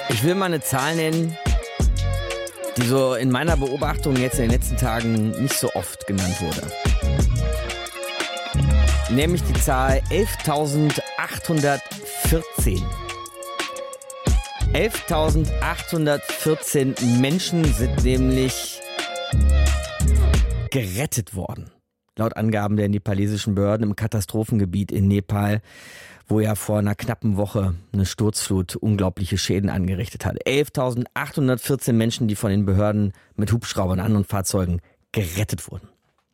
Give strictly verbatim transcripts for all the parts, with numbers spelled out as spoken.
Ich will mal eine Zahl nennen, die so in meiner Beobachtung jetzt in den letzten Tagen nicht so oft genannt wurde. Nämlich die Zahl elftausendachthundertvierzehn. elftausendachthundertvierzehn Menschen sind nämlich gerettet worden. Laut Angaben der nepalesischen Behörden im Katastrophengebiet in Nepal, wo ja vor einer knappen Woche eine Sturzflut unglaubliche Schäden angerichtet hat. elftausendachthundertvierzehn Menschen, die von den Behörden mit Hubschraubern, anderen Fahrzeugen gerettet wurden.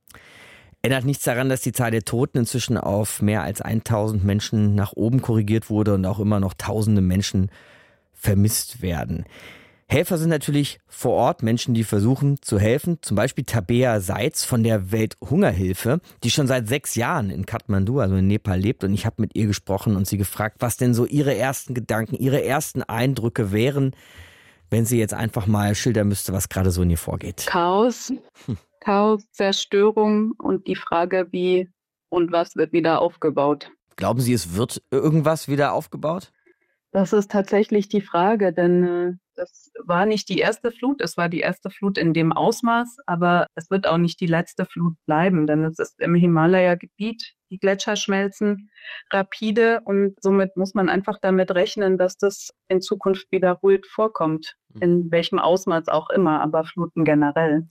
Ändert nichts daran, dass die Zahl der Toten inzwischen auf mehr als tausend Menschen nach oben korrigiert wurde und auch immer noch tausende Menschen vermisst werden. Helfer sind natürlich vor Ort, Menschen, die versuchen zu helfen. Zum Beispiel Tabea Seitz von der Welthungerhilfe, die schon seit sechs Jahren in Kathmandu, also in Nepal, lebt. Und ich habe mit ihr gesprochen und sie gefragt, was denn so ihre ersten Gedanken, ihre ersten Eindrücke wären, wenn sie jetzt einfach mal schildern müsste, was gerade so in ihr vorgeht. Chaos, hm. Chaos, Zerstörung und die Frage, wie und was wird wieder aufgebaut. Glauben Sie, es wird irgendwas wieder aufgebaut? Das ist tatsächlich die Frage, denn äh, das war nicht die erste Flut, es war die erste Flut in dem Ausmaß, aber es wird auch nicht die letzte Flut bleiben, denn es ist im Himalaya-Gebiet, die Gletscher schmelzen rapide und somit muss man einfach damit rechnen, dass das in Zukunft wiederholt vorkommt, in welchem Ausmaß auch immer, aber Fluten generell.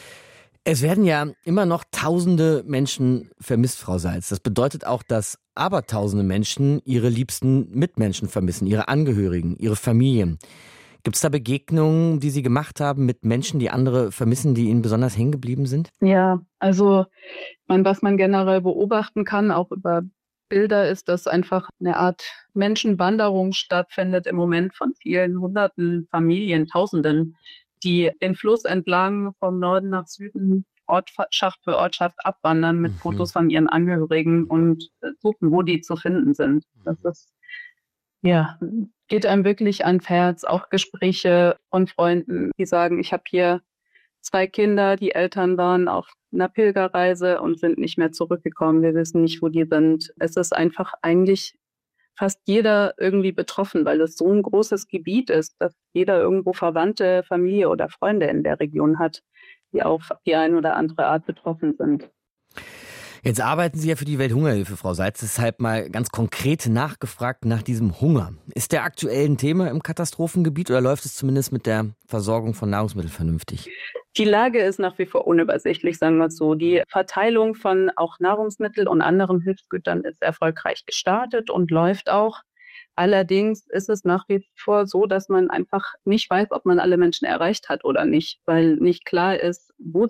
Es werden ja immer noch tausende Menschen vermisst, Frau Seitz. Das bedeutet auch, dass abertausende Menschen ihre liebsten Mitmenschen vermissen, ihre Angehörigen, ihre Familien. Gibt es da Begegnungen, die Sie gemacht haben mit Menschen, die andere vermissen, die Ihnen besonders hängen geblieben sind? Ja, also man, was man generell beobachten kann, auch über Bilder, ist, dass einfach eine Art Menschenwanderung stattfindet im Moment von vielen hunderten Familien, Tausenden, die den Fluss entlang vom Norden nach Süden Ortschaft für Ortschaft abwandern mit mhm. Fotos von ihren Angehörigen und suchen, wo die zu finden sind. Das ist, ja, geht einem wirklich ans Herz. Auch Gespräche von Freunden, die sagen, ich habe hier zwei Kinder, die Eltern waren auf einer Pilgerreise und sind nicht mehr zurückgekommen. Wir wissen nicht, wo die sind. Es ist einfach eigentlich fast jeder irgendwie betroffen, weil es so ein großes Gebiet ist, dass jeder irgendwo Verwandte, Familie oder Freunde in der Region hat, die auf die eine oder andere Art betroffen sind. Jetzt arbeiten Sie ja für die Welthungerhilfe, Frau Seitz. Deshalb mal ganz konkret nachgefragt nach diesem Hunger. Ist der aktuell ein Thema im Katastrophengebiet oder läuft es zumindest mit der Versorgung von Nahrungsmitteln vernünftig? Die Lage ist nach wie vor unübersichtlich, sagen wir es so. Die Verteilung von auch Nahrungsmitteln und anderen Hilfsgütern ist erfolgreich gestartet und läuft auch. Allerdings ist es nach wie vor so, dass man einfach nicht weiß, ob man alle Menschen erreicht hat oder nicht, weil nicht klar ist, wo